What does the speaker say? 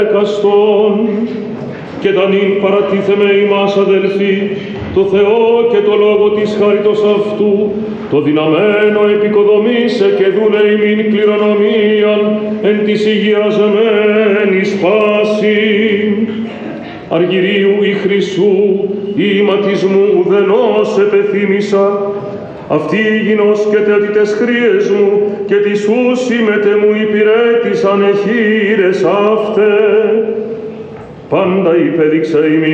Καστόν και τα νυν παρατίθεμε ημάς αδελφοί, το Θεό και το λόγο της χάριτος αυτού, το δυναμένο επικοδομήσε και δούλε ημίν κληρονομίαν εν της υγιαζεμένης πάση. Αργυρίου ή χρυσού ή ηματισμού ουδενός επεθύμησα, αυτή υγινός και τετιτες χρίες μου και τις ούσι μετε μου υπηρέτησαν εχείρες αυτέ. Πάντα υπέδειξε ημίν